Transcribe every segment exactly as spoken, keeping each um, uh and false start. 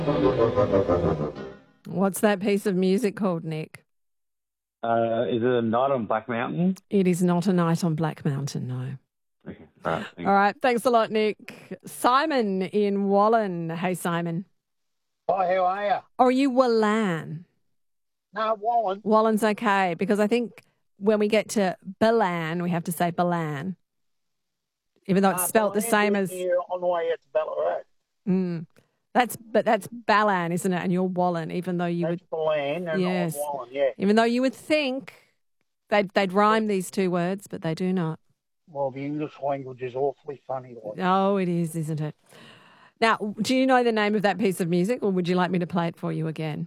What's that piece of music called, Nick? Uh, is it a Night on Black Mountain? It is not A Night on Black Mountain, no. Okay. All right. Thanks. All right, thanks a lot, Nick. Simon in Wallen. Hey, Simon. Hi, how are you? Or are you Wallan? No, Wallen. Wallen's okay, because I think when we get to Balan, we have to say Balan, even though it's Uh, spelt the same as... Here on the way out to Ballarat. Mm, that's but that's Balan, isn't it? And you're Wallen, even though you That's would... Balan and Yes. I'm Wallen, yeah. Even though you would think they'd, they'd rhyme these two words, but they do not. Well, the English language is awfully funny. Like. Oh, it is, isn't it? Now, do you know the name of that piece of music, or would you like me to play it for you again?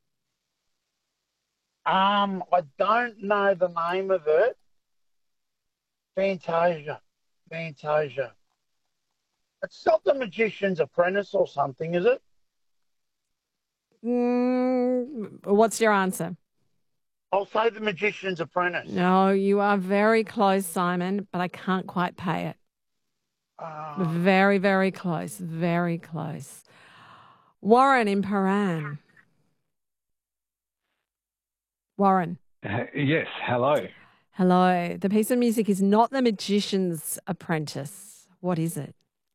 Um, I don't know the name of it. Fantasia. Fantasia. It's not The Magician's Apprentice or something, is it? Mm, what's your answer? I'll say The Magician's Apprentice. No, you are very close, Simon, but I can't quite pay it. Uh, Very, very close. Very close. Warren in Paran. Warren. Uh, yes, hello. Hello. The piece of music is not The Magician's Apprentice. What is it?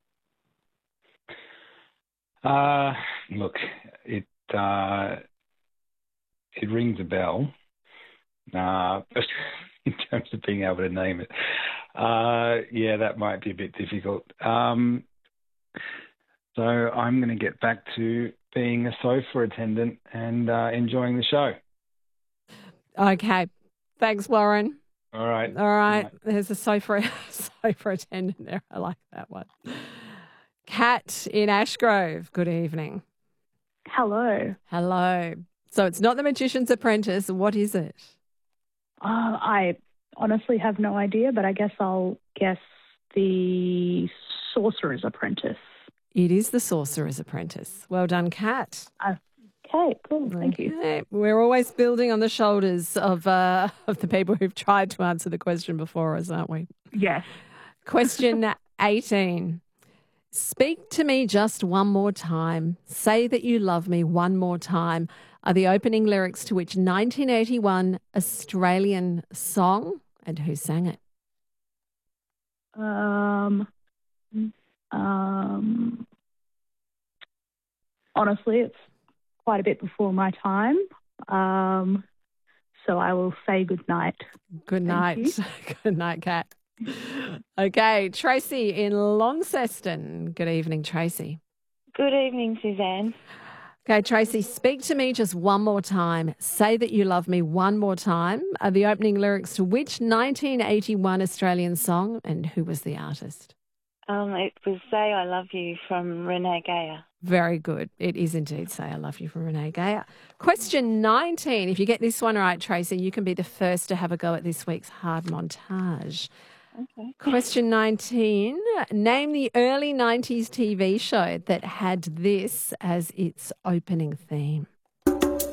Uh, look, it uh, it rings a bell, uh, but in terms of being able to name it, uh, yeah, that might be a bit difficult. Um, so I'm going to get back to being a sofa attendant and uh, enjoying the show. Okay. Thanks, Warren. All right. All right. There's a sofa, sofa attendant there. I like that one. Kat in Ashgrove. Good evening. Hello. Hello. So it's not The Magician's Apprentice. What is it? Uh, I honestly have no idea, but I guess I'll guess The Sorcerer's Apprentice. It is The Sorcerer's Apprentice. Well done, Kat. Uh, okay, cool. Thank you. Okay. We're always building on the shoulders of uh, of the people who've tried to answer the question before us, aren't we? Yes. Question eighteen. Speak to me just one more time. Say that you love me one more time are the opening lyrics to which nineteen eighty-one Australian song, and who sang it? Um, um, honestly, it's quite a bit before my time. Um, so I will say good night. Good night. you. Good night, Kat. Okay, Tracy in Launceston. Good evening, Tracy. Good evening, Suzanne. Okay, Tracy, speak to me just one more time. Say that you love me one more time are the opening lyrics to which nineteen eighty-one Australian song, and who was the artist? Um, it was Say I Love You from Renee Geyer. Very good. It is indeed Say I Love You from Renee Geyer. Question nineteen. If you get this one right, Tracy, you can be the first to have a go at this week's hard montage. Okay. Question nineteen. Name the early nineties T V show that had this as its opening theme.